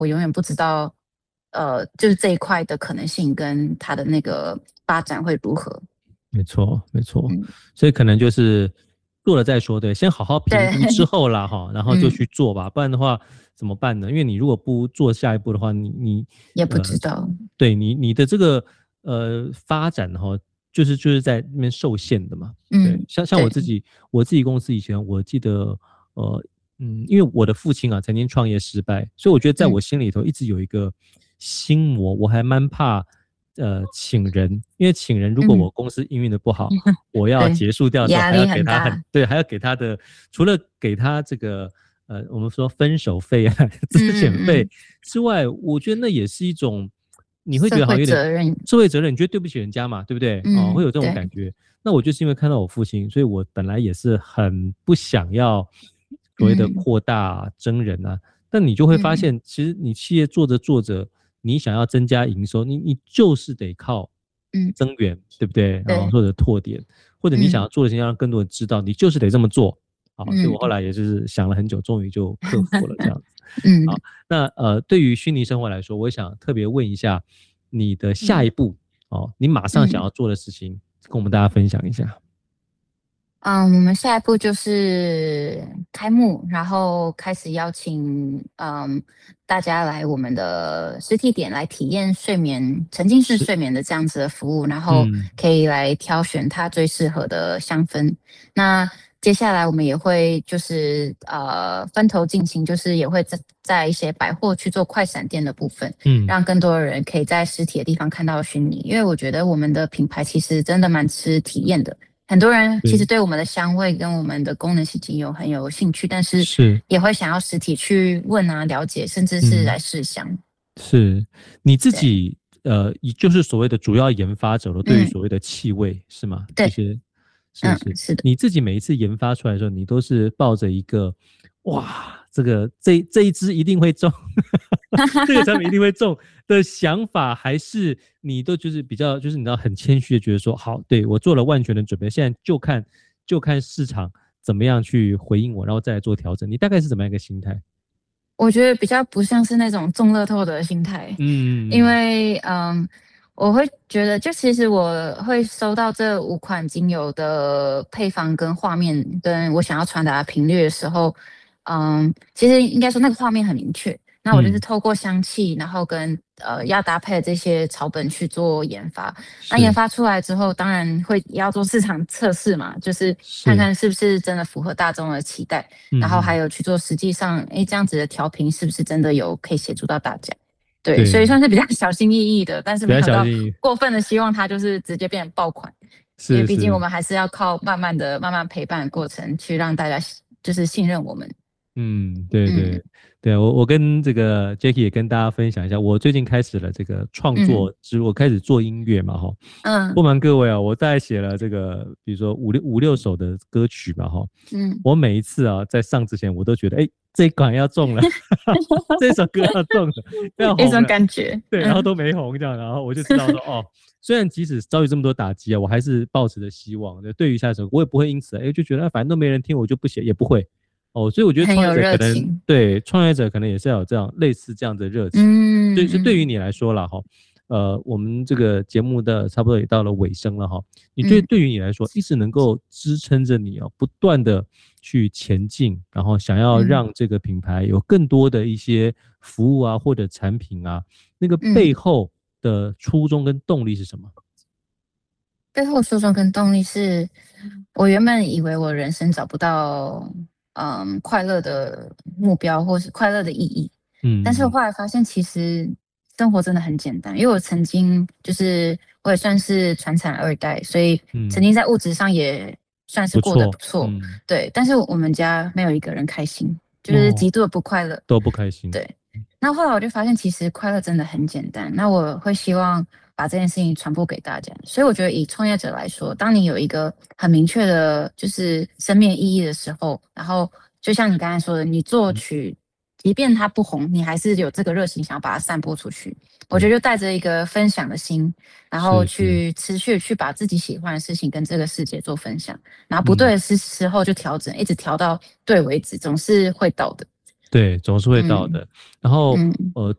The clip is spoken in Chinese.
我永远不知道，就是这一块的可能性跟它的那个发展会如何。 没错，没错， 嗯， 所以可能就是做了再说，对，先好好评对， 估之后啦，哈，然后就嗯， 去做吧，不然的话怎么办呢？因为你如果不做下一步的话，你也不呃， 知道。 对你的这个发展哈，就是在那边受限的嘛，对， 嗯， 像对， 我自己公司以前，我记得呃因为我的父亲啊曾经创业失败，所以我觉得在我嗯心里头一直有一个心魔，我还蛮怕请人，因为请人如果我嗯， 公司营运的不好，我要对， 结束掉之后还要压力给他很大。 对，还要给他的除了给他这个我们说分手费啊、资嗯嗯遣费嗯， 之外，我觉得那也是一种你会觉社会得好像有点责任。 社会责任，你觉得对不起人家嘛，对不对？哦，会嗯， 有这种对， 感觉。那我就是因为看到我父亲，所以我本来也是很不想要所谓的嗯扩大真人啊。但你就会发嗯现，其实你企业做着做着，你想要增加营收，你就是得靠嗯， 增援，对不对？然后对， 或者拓点，或者你想嗯要做的事情要让更多人知道，你就是得这么做。好，所以我后嗯来也就是想了很久，终于就克服了这样子。好， 嗯那对于虚拟生活来说，我也想特别问一下你的下嗯一步哦，你马上想嗯。 要做的事情，跟我们大家分享一下。 我们下一步就是开幕，然后开始邀请大家来我们的实体店来体验睡眠沉浸式是， 睡眠的这样子的服务，然后嗯， 可以来挑选它最适合的香氛。那接下来我们也会就是分头进行，就是也会在一些百货去做快闪店的部分， 嗯， 让更多的人可以在实体的地方看到虚拟。因为我觉得我们的品牌其实真的蛮吃体验的。很多人其实对， 对我们的香味跟我们的功能性精油很有兴趣，但是是， 也会想要实体去问啊、了解，甚至是来嗯。 试香。 是你自对， 己也就是所谓的主要研发者了，对于嗯， 所谓的气味是吗？这对， 些是嗯， 是， 是的， 你自己每一次研发出来的时候，你都是抱着一个哇，这一支一定会中，这个产品一定会中的想法，还是你都就是比较就是你知道很谦虚的觉得说，好，对我做了万全的准备，现在就看市场怎么样去回应我，然后再来做调整。你大概是怎么样一个心态？ 我觉得比较不像是那种中乐透的心态，因嗯为我会觉得，就其实我会收到这5款精油的配方跟画面，跟我想要传达的频率的时候，其实应该说那个画面很明确。那我就是嗯， 透过香气，然后跟要搭配的这些草本去做研发。那研是发出来之后，当然会也要做市场测试嘛，就是看是。 看是不是真的符合大众的期待。然后还嗯嗯， 有去做实际上，哎，这样子的调频是不是真的有可以协助到大家？对，所以对， 算是比较小心翼翼的，但是比较没有到小心， 过分的希望它就是直接变成爆款，因为毕竟我是是， 们还是要靠慢慢陪伴的过程去让大家就是信任我们。 嗯，对嗯对对，我跟这个 Jacky 也跟大家分享一下，我最近开始了这个创嗯作之，我开始做音乐嘛哈。不嗯瞒各位啊，我大概写了这个，比如说五六首的歌曲吧哈。 嗯， 我每一次啊在上之前，我都觉得，哎，这一款要中了，这首歌要中了，要一种红了， 感觉， 对，然后都没红这样，然后我就知道说，哦，虽然即使遭遇这么多打击啊，我还是抱持着希望。对于下一首歌，我也不会因此哎就觉得反正都没人听，我就不写，也不会。哦，所以我觉得创业很有者可能热情。 对创业者可能也是要有这样类似这样的热情。所以是对于嗯嗯你来说了哈，我们这个节目的差不多也到了尾声了哈。你嗯对于你来说，一直能够支撑着你哦，不断的去前进，然后想要嗯让这个品牌有更多的一些服务啊或者产品啊，那个背嗯， 后的初衷跟动力是什么？ 背后初衷跟动力是，我原本以为我人生找不到快乐的目标或是快乐的意义，但是我嗯后来发现其实生活真的很简单，因为我曾经就是我也算是传产2代，所以曾嗯， 经在物质上也算是过得不不错， 错， 嗯， 对，但是我们家没有一个人开心，就是哦， 极度的不快乐。 都不开心， 对，那后来我就发现，其实快乐真的很简单。那我会希望把这件事情传播给大家。所以我觉得，以创业者来说，当你有一个很明确的，就是生命意义的时候，然后就像你刚才说的，你作嗯， 曲，即便它不红，你还是有这个热情想要把它散播出去。我觉对， 得就带着一个分享的心，然后是是， 去持续去把自己喜欢的事情跟这个世界做分享，然后不对嗯。 的时候就调整，一直调到对为止，总是会到的。 对，总是会到的。然后